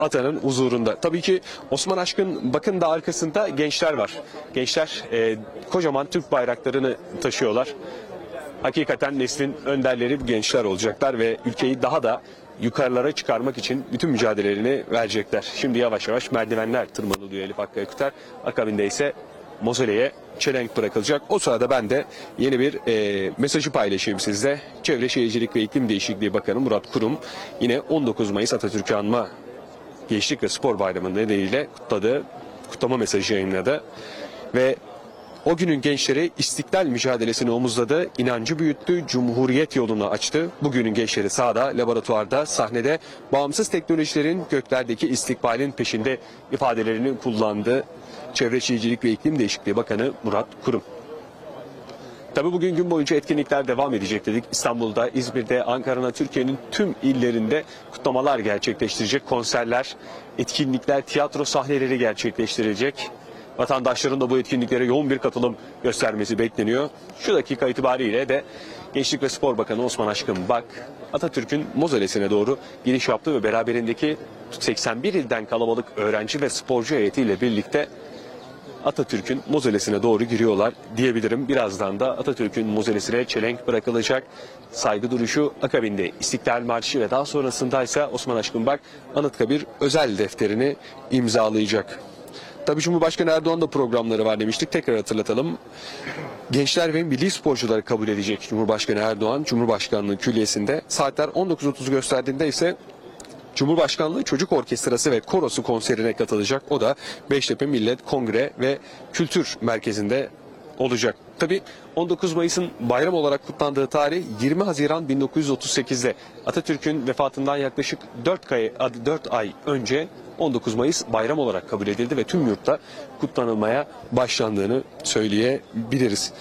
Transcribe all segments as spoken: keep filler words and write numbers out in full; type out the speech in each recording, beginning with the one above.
Atanın huzurunda. Tabii ki Osman Aşkın bakın da arkasında gençler var. Gençler e, kocaman Türk bayraklarını taşıyorlar. Hakikaten neslin önderleri bu gençler olacaklar ve ülkeyi daha da yukarılara çıkarmak için bütün mücadelelerini verecekler. Şimdi yavaş yavaş merdivenler tırmanılıyor Elif Hakkı Eküter. Akabinde ise mozoleye çelenk bırakılacak. O sırada ben de yeni bir e, mesajı paylaşayım sizle. Çevre Şehircilik ve İklim Değişikliği Bakanı Murat Kurum yine on dokuz Mayıs Atatürk'ü anma Gençlik ve Spor Bayramı nedeniyle kutladığı kutlama mesajı yayınladı. Ve o günün gençleri istiklal mücadelesini omuzladı, inancı büyüttü, cumhuriyet yolunu açtı. Bugünün gençleri sahada, laboratuvarda, sahnede bağımsız teknolojilerin göklerdeki istikbalin peşinde ifadelerini kullandı. Çevre Şehircilik ve İklim Değişikliği Bakanı Murat Kurum. Tabii bugün gün boyunca etkinlikler devam edecek dedik. İstanbul'da, İzmir'de, Ankara'da, Türkiye'nin tüm illerinde kutlamalar gerçekleştirecek. Konserler, etkinlikler, tiyatro sahneleri gerçekleştirilecek. Vatandaşların da bu etkinliklere yoğun bir katılım göstermesi bekleniyor. Şu dakika itibariyle de Gençlik ve Spor Bakanı Osman Aşkın Bak, Atatürk'ün mozolesine doğru giriş yaptı ve beraberindeki seksen bir ilden kalabalık öğrenci ve sporcu heyetiyle birlikte Atatürk'ün mozolesine doğru giriyorlar diyebilirim. Birazdan da Atatürk'ün mozolesine çelenk bırakılacak. Saygı duruşu akabinde İstiklal Marşı ve daha sonrasında ise Osman Aşkın Bak Anıtkabir özel defterini imzalayacak. Tabii Cumhurbaşkanı Erdoğan da programları var demiştik. Tekrar hatırlatalım. Gençler ve milli sporcuları kabul edecek Cumhurbaşkanı Erdoğan. Cumhurbaşkanlığı Külliyesi'nde saatler on dokuz otuz gösterdiğinde ise Cumhurbaşkanlığı Çocuk Orkestrası ve Korosu konserine katılacak. O da Beştepe Millet Kongre ve Kültür Merkezi'nde olacak. Tabii on dokuz Mayıs'ın bayram olarak kutlandığı tarih yirmi Haziran bin dokuz yüz otuz sekiz'de Atatürk'ün vefatından yaklaşık dört ay önce on dokuz Mayıs bayram olarak kabul edildi ve tüm yurtta kutlanılmaya başlandığını söyleyebiliriz.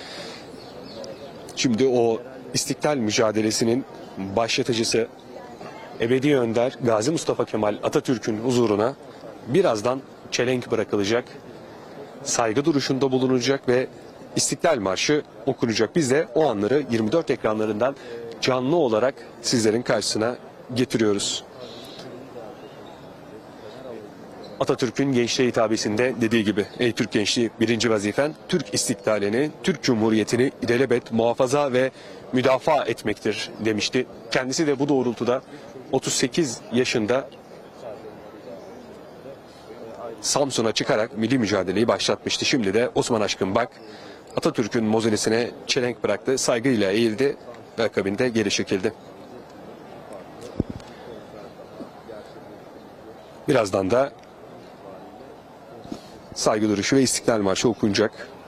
Şimdi o istiklal mücadelesinin başlatıcısı Ebedi Önder Gazi Mustafa Kemal Atatürk'ün huzuruna birazdan çelenk bırakılacak, saygı duruşunda bulunacak ve İstiklal Marşı okunacak. Biz de o anları yirmi dört ekranlarından canlı olarak sizlerin karşısına getiriyoruz. Atatürk'ün gençliğe hitabesinde dediği gibi, ey Türk gençliği, birinci vazifen Türk istiklalini, Türk Cumhuriyeti'ni ilelebet muhafaza ve müdafaa etmektir demişti. Kendisi de bu doğrultuda otuz sekiz yaşında Samsun'a çıkarak milli mücadeleyi başlatmıştı. Şimdi de Osman Aşkın Bak Atatürk'ün mozolesine çelenk bıraktı, saygıyla eğildi ve akabinde geri çekildi. Birazdan da saygı duruşu ve İstiklal Marşı okunacak.